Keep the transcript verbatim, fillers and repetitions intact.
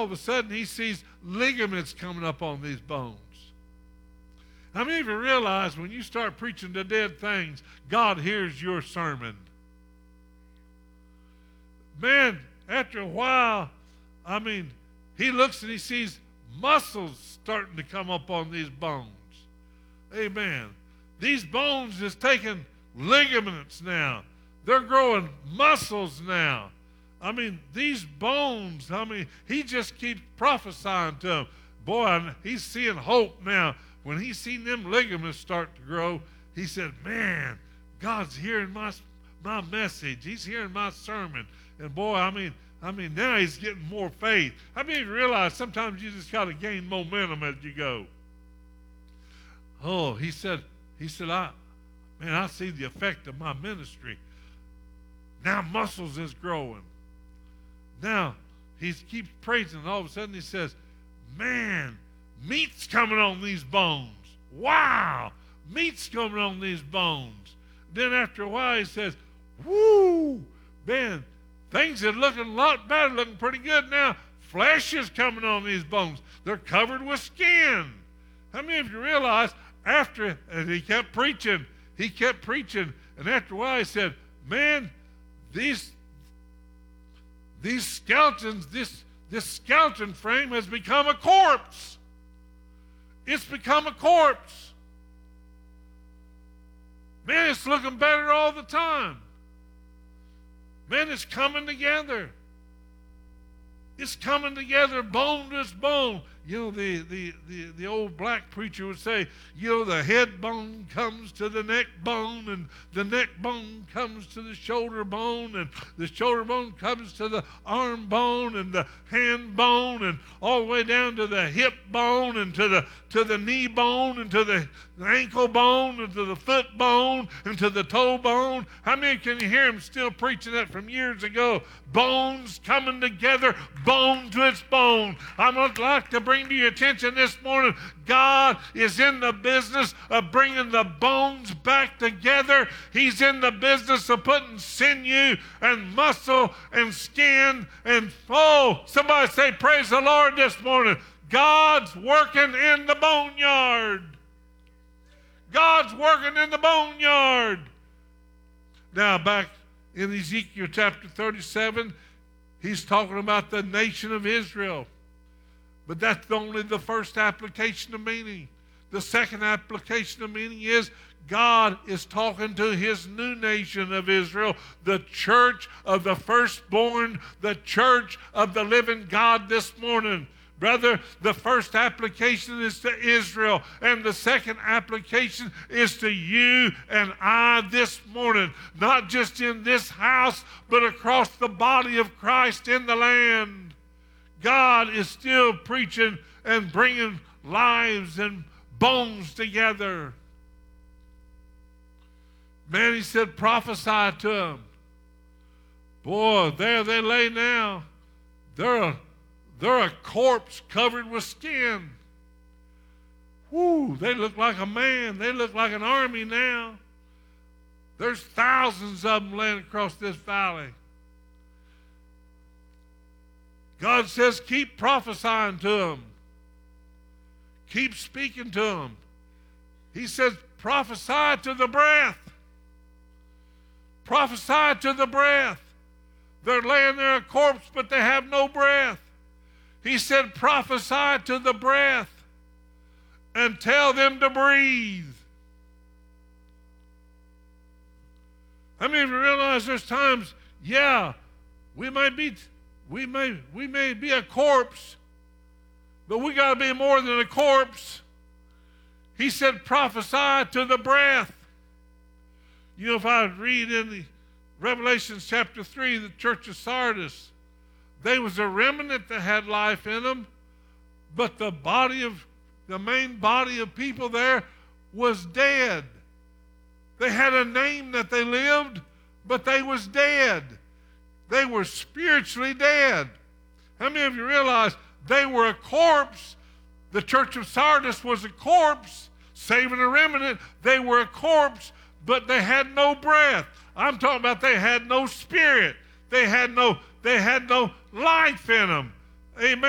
all of a sudden he sees ligaments coming up on these bones. How many of you realize when you start preaching to dead things, God hears your sermon? Man, after a while, I mean, he looks and he sees muscles starting to come up on these bones. Amen. These bones is taking ligaments now. They're growing muscles now. I mean, these bones, I mean, he just keeps prophesying to them. Boy, he's seeing hope now. When he seen them ligaments start to grow, he said, man, God's hearing my, my message. He's hearing my sermon. And boy, I mean, I mean, now he's getting more faith. How many of you realize sometimes you just got to gain momentum as you go? Oh, he said, he said, I, man, I see the effect of my ministry. Now muscles is growing. Now he keeps praising, and all of a sudden he says, man, meat's coming on these bones. Wow, meat's coming on these bones. Then after a while he says, whoo, man, things are looking a lot better, looking pretty good now. Flesh is coming on these bones. They're covered with skin. How many of you realize after, and he kept preaching, he kept preaching, and after a while he said, man, these, these skeletons, this, this skeleton frame has become a corpse. It's become a corpse. Man, it's looking better all the time. Man, it's coming together. It's coming together, bone to bone. You know, the, the, the, the old black preacher would say, you know, the head bone comes to the neck bone, and the neck bone comes to the shoulder bone, and the shoulder bone comes to the arm bone, and the hand bone, and all the way down to the hip bone, and to the, to the knee bone, and to the ankle bone, and to the foot bone, and to the toe bone. How many can you hear him still preaching that from years ago? Bones coming together, bone to its bone. I'm going to like to bring to your attention this morning, God is in the business of bringing the bones back together. He's in the business of putting sinew and muscle and skin and, oh, somebody say praise the Lord this morning. God's working in the boneyard. God's working in the boneyard. Now back in Ezekiel chapter thirty-seven, he's talking about the nation of Israel. But that's only the first application of meaning. The second application of meaning is God is talking to his new nation of Israel, the church of the firstborn, the church of the living God this morning. Brother, the first application is to Israel, and the second application is to you and I this morning, not just in this house, but across the body of Christ in the land. God is still preaching and bringing lives and bones together. Man, he said, prophesy to them. Boy, there they lay now. They're a They're a corpse covered with skin. Whoo, they look like a man. They look like an army now. There's thousands of them laying across this valley. God says, keep prophesying to them. Keep speaking to them. He says, prophesy to the breath. Prophesy to the breath. They're laying there a corpse, but they have no breath. He said, prophesy to the breath and tell them to breathe. How many of you realize there's times, yeah, we may be, we may, we may be a corpse, but we got to be more than a corpse. He said, prophesy to the breath. You know, if I read in the Revelation chapter three, the church of Sardis, there was a remnant that had life in them, but the body of, the main body of people there was dead. They had a name that they lived, but they was dead. They were spiritually dead. How many of you realize they were a corpse? The church of Sardis was a corpse, saving a remnant. They were a corpse, but they had no breath. I'm talking about they had no spirit. They had no They had no life in them. Amen.